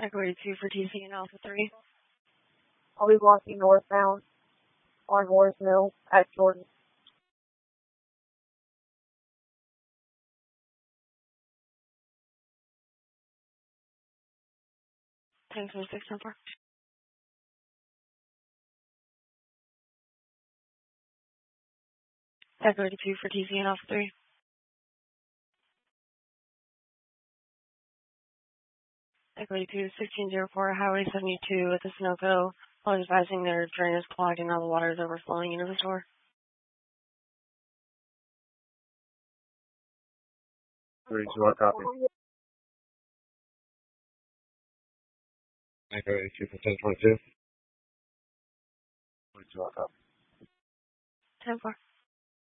Echo 82 for TC and Alpha 3. I'll be walking northbound on Morris Mill at Jordan. 1026 number. Echo 82 for TC and Alpha 3. Echo 82, 1604, Highway 72 at the Sunoco. All advising their drain is clogged and all the water is overflowing into the store. Ready to our copy. Echo 82 for 1022. Ready to our copy. 10-4.